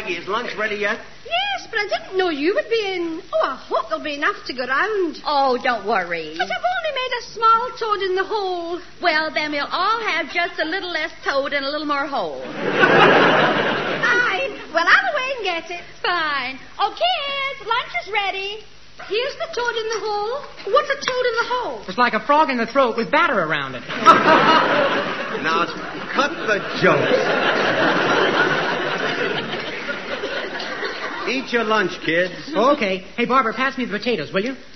Maggie, is lunch ready yet? Yes, but I didn't know you would be in. Oh, I hope there'll be enough to go round. Oh, don't worry. But I've only made a small toad in the hole. Well, then we'll all have just a little less toad and a little more hole. Aye. Well, I'll away and get it. Fine. Oh, kids, lunch is ready. Here's the toad in the hole. What's a toad in the hole? It's like a frog in the throat with batter around it. Now, cut the jokes. Eat your lunch, kids. Okay. Hey, Barbara, pass me the potatoes, will you?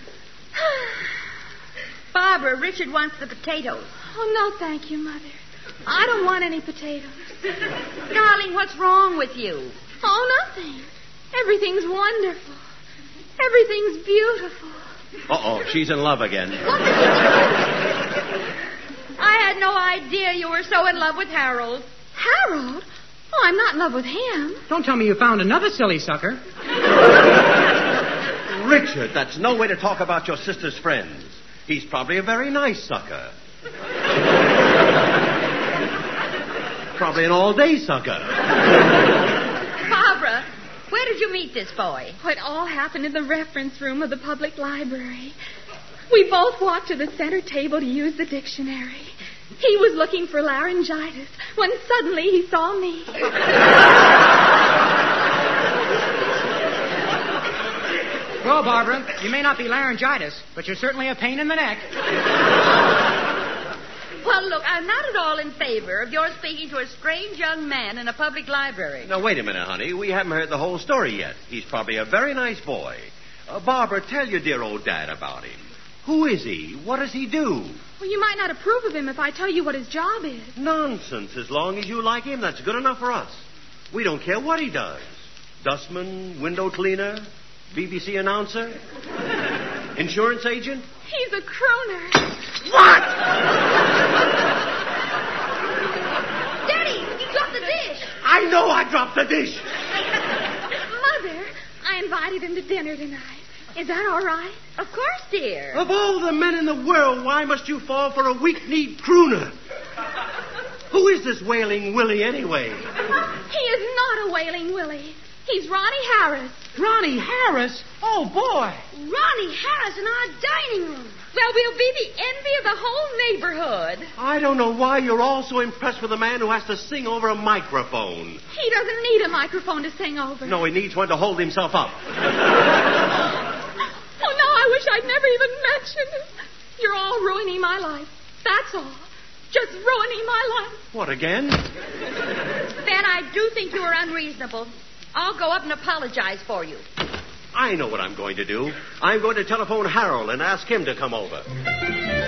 Barbara, Richard wants the potatoes. Oh, no, thank you, Mother. I don't want any potatoes. Darling, what's wrong with you? Oh, nothing. Everything's wonderful. Everything's beautiful. Uh-oh, she's in love again. I had no idea you were so in love with Harold. Harold? Oh, I'm not in love with him. Don't tell me you found another silly sucker. Richard, that's no way to talk about your sister's friends. He's probably a very nice sucker. Probably an all-day sucker. Barbara, where did you meet this boy? Oh, it all happened in the reference room of the public library. We both walked to the center table to use the dictionary. He was looking for laryngitis when suddenly he saw me. Well, Barbara, you may not be laryngitis, but you're certainly a pain in the neck. Well, look, I'm not at all in favor of your speaking to a strange young man in a public library. Now, wait a minute, honey. We haven't heard the whole story yet. He's probably a very nice boy. Barbara, tell your dear old dad about him. Who is he? What does he do? Well, you might not approve of him if I tell you what his job is. Nonsense. As long as you like him, that's good enough for us. We don't care what he does. Dustman, window cleaner, BBC announcer, insurance agent. He's a crooner. What? Daddy, you dropped the dish. I know I dropped the dish. Mother, I invited him to dinner tonight. Is that all right? Of course, dear. Of all the men in the world, why must you fall for a weak-kneed crooner? Who is this Wailing Willie, anyway? He is not a Wailing Willie. He's Ronnie Harris. Ronnie Harris? Oh, boy. Ronnie Harris in our dining room. Well, we'll be the envy of the whole neighborhood. I don't know why you're all so impressed with a man who has to sing over a microphone. He doesn't need a microphone to sing over. No, he needs one to hold himself up. Oh, no, I wish I'd never even mentioned it. You're all ruining my life. That's all. Just ruining my life. What, again? Ben, I do think you are unreasonable. I'll go up and apologize for you. I know what I'm going to do. I'm going to telephone Harold and ask him to come over.